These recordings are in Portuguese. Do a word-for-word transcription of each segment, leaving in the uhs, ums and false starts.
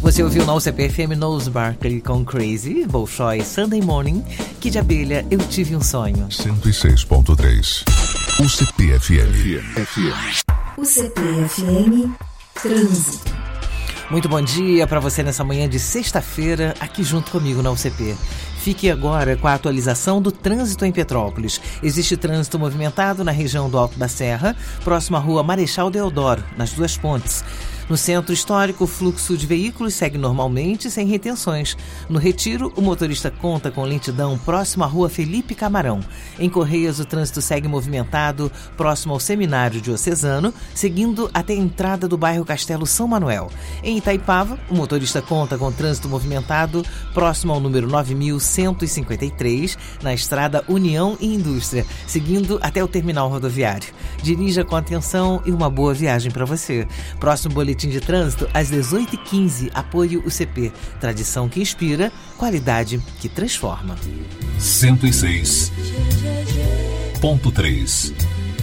Você ouviu na U C P F M Nose Barkley com Crazy, Bolshoi, Sunday Morning, Kid Abelha, Eu Tive um Sonho. cento e seis ponto três U C P F M. U C P F M Trânsito. Muito bom dia para você nessa manhã de sexta-feira, aqui junto comigo na U C P. Fique agora com a atualização do trânsito em Petrópolis. Existe trânsito movimentado na região do Alto da Serra, próximo à rua Marechal Deodoro, nas duas pontes. No centro histórico, o fluxo de veículos segue normalmente, sem retenções. No Retiro, o motorista conta com lentidão próximo à rua Felipe Camarão. Em Correias, o trânsito segue movimentado próximo ao Seminário Diocesano, seguindo até a entrada do bairro Castelo São Manuel. Em Itaipava, o motorista conta com trânsito movimentado próximo ao número nove mil cento e cinquenta e três, na estrada União e Indústria, seguindo até o terminal rodoviário. Dirija com atenção e uma boa viagem para você. Próximo boletim de trânsito às dezoito e quinze. Apoio U C P. Tradição que inspira, qualidade que transforma. cento e seis ponto três.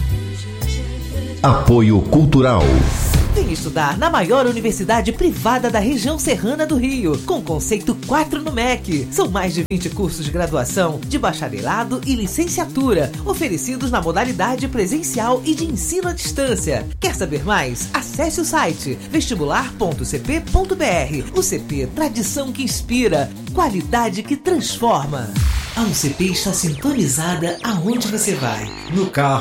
Apoio Cultural. Vem estudar na maior universidade privada da região serrana do Rio, com conceito quatro no M E C. São mais de vinte cursos de graduação, de bacharelado e licenciatura, oferecidos na modalidade presencial e de ensino à distância. Quer saber mais? Acesse o site vestibular ponto u c p ponto b r. U C P, tradição que inspira, qualidade que transforma. A U C P está sintonizada aonde você vai. No carro,